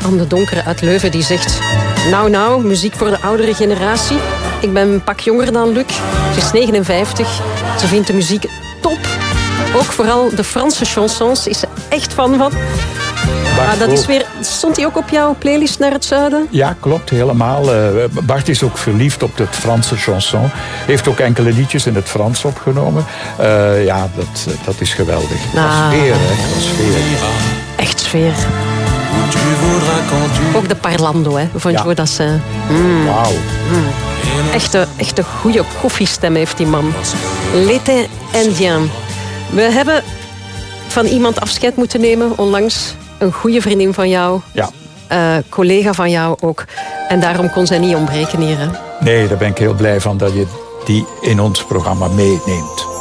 Anne de Donkere uit Leuven die zegt... Nou, muziek voor de oudere generatie. Ik ben een pak jonger dan Luc. Ze is 59. Ze vindt de muziek top. Ook vooral de Franse chansons is ze echt fan van. Dat is weer, stond die ook op jouw playlist naar het zuiden? Ja, klopt, helemaal. Bart is ook verliefd op het Franse chanson. Heeft ook enkele liedjes in het Frans opgenomen. Dat is geweldig. Sfeer, hè. Sfeer. Echt sfeer. Ook de parlando, hè, van Joe Dassin. Wauw. Echt een goede koffiestem heeft die man. L'été indien. We hebben van iemand afscheid moeten nemen onlangs. Een goede vriendin van jou. Ja. Collega van jou ook. En daarom kon zij niet ontbreken hier. Hè? Nee, daar ben ik heel blij van dat je die in ons programma meeneemt.